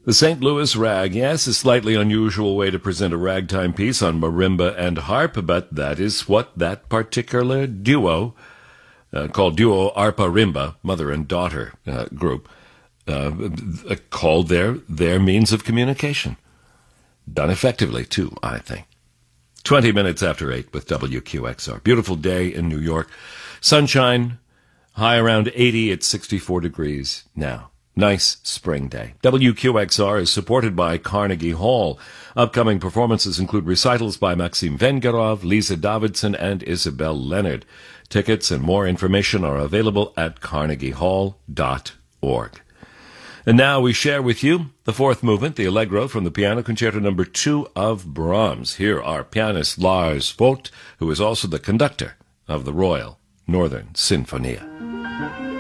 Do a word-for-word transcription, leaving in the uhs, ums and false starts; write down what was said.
The Saint Louis Rag, yes, a slightly unusual way to present a ragtime piece on marimba and harp, but that is what that particular duo, uh, called Duo Arpa-Rimba, mother and daughter uh, group, uh, called their, their means of communication. Done effectively, too, I think. Twenty minutes after eight with W Q X R. Beautiful day in New York. Sunshine, high around eighty, it's sixty-four degrees now. Nice spring day. W Q X R is supported by Carnegie Hall. Upcoming performances include recitals by Maxim Vengerov, Lisa Davidson, and Isabel Leonard. Tickets and more information are available at carnegie hall dot org. And now we share with you the fourth movement, the Allegro from the Piano Concerto number two of Brahms. Here are pianist Lars Vogt, who is also the conductor of the Royal Northern Sinfonia.